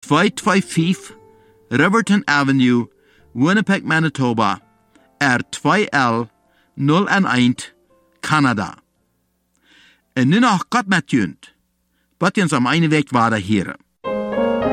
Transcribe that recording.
225 Riverton Avenue, Winnipeg, Manitoba, R2L018, Kanada. En nu nog kat met junt, wat je ons am eine week waarde hier.